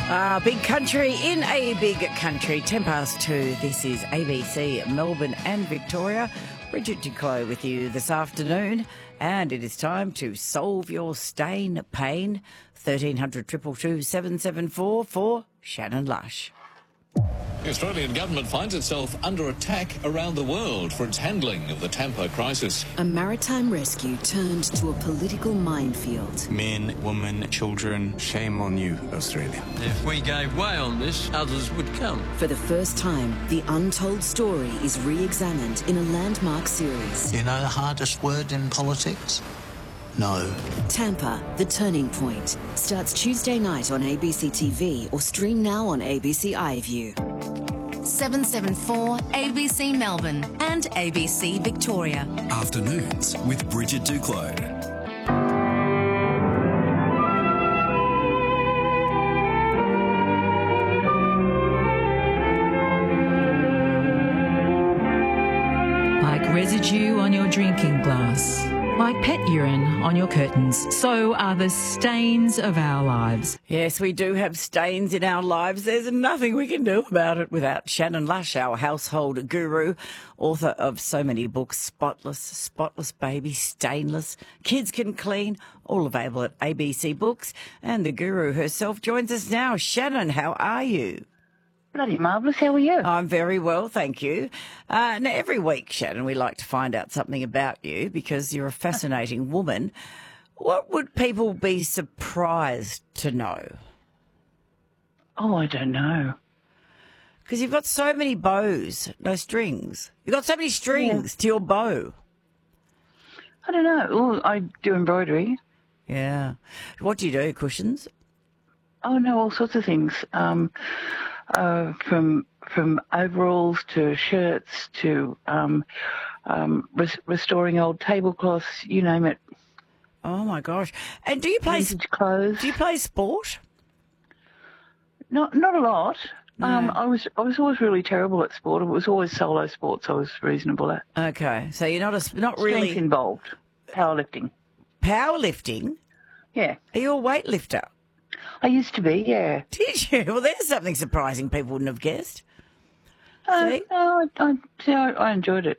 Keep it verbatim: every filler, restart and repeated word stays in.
Ah, big country in a big country. ten past two. This is A B C Melbourne and Victoria. Bridget Duclos with you this afternoon. And it is time to solve your stain pain. thirteen hundred, two two two, seven seven four for Shannon Lush. The Australian government finds itself under attack around the world for its handling of the Tampa crisis. A maritime rescue turned to a political minefield. Men, women, children, shame on you, Australia. If we gave way on this, others would come. For the first time, the untold story is re-examined in a landmark series. You know the hardest word in politics? No. Tampa, The Turning Point, starts Tuesday night on A B C T V or stream now on A B C iView. seven seven four A B C Melbourne and A B C Victoria. Afternoons with Bridget Duclos. Like residue on your drinking glass, like pet urine on your curtains, so are the stains of our lives. Yes, we do have stains in our lives. There's nothing we can do about it without Shannon Lush, our household guru, author of so many books, Spotless, Spotless Baby, Stainless, Kids Can Clean, all available at A B C Books. And the guru herself joins us now. Shannon, how are you? Bloody marvellous. How are you? I'm very well, thank you. Uh, now, every week, Shannon, we like to find out something about you because you're a fascinating woman. What would people be surprised to know? Oh, I don't know. Because you've got so many bows, no strings. You've got so many strings yeah. to your bow. I don't know. Oh, I do embroidery. Yeah. What do you do? Cushions? Oh, no, all sorts of things. Um... Uh, from from overalls to shirts to um, um, res- restoring old tablecloths, you name it. Oh my gosh! And do you play vintage clothes? Do you play sport? Not not a lot. No. Um, I was I was always really terrible at sport. It was always solo sports. I was reasonable at. Okay, so you're not a not Strength really involved. Powerlifting. Powerlifting? Yeah. Are you a weightlifter? I used to be, yeah. Did you? Well, there's something surprising people wouldn't have guessed. Uh, See? no, I, I, see, I, I enjoyed it.